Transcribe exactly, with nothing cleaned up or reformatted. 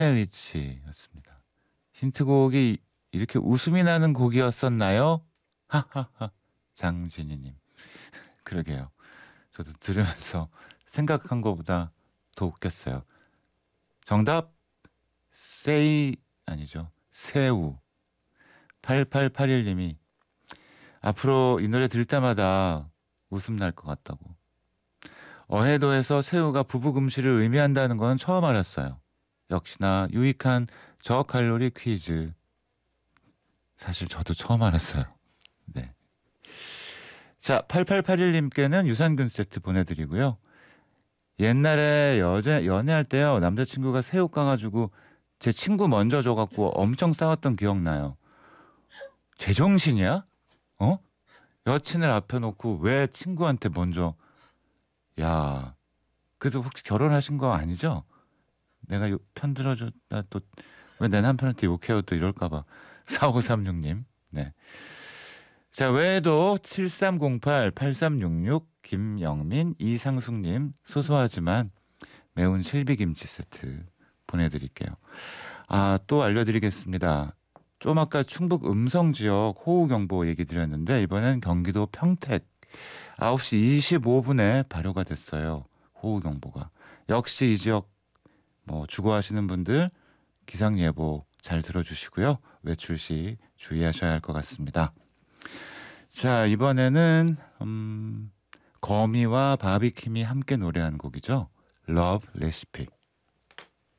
리치였습니다. 힌트곡이 이렇게 웃음이 나는 곡이었었나요? 하하하. 장진희님. 그러게요. 저도 들으면서 생각한 것보다 더 웃겼어요. 정답 세이 아니죠. 새우. 팔팔팔일님이 앞으로 이 노래 들을 때마다 웃음 날 것 같다고. 어해도에서 새우가 부부금실을 의미한다는 건 처음 알았어요. 역시나 유익한 저칼로리 퀴즈. 사실 저도 처음 알았어요. 네. 자, 팔팔팔일님께는 유산균 세트 보내드리고요. 옛날에 여자 연애할 때요, 남자친구가 새우 까가지고 제 친구 먼저 줘갖고 엄청 싸웠던 기억나요. 제정신이야? 어? 여친을 앞에 놓고 왜 친구한테 먼저. 야, 그래서 혹시 결혼하신 거 아니죠? 내가 요- 편 들어줬다 또 왜 내 남편한테 욕해요 또 이럴까봐. 사오삼육님. 네. 자, 외에도 칠삼공팔 팔삼육육 김영민 이상숙님 소소하지만 매운 실비김치 세트 보내드릴게요. 아, 또 알려드리겠습니다. 좀 아까 충북 음성지역 호우경보 얘기 드렸는데 이번엔 경기도 평택 아홉 시 이십오 분에 발효가 됐어요. 호우경보가. 역시 이 지역 뭐 주거하시는 분들 기상예보 잘 들어주시고요. 외출 시 주의하셔야 할 것 같습니다. 자, 이번에는 음, 거미와 바비킴이 함께 노래한 곡이죠. Love Recipe.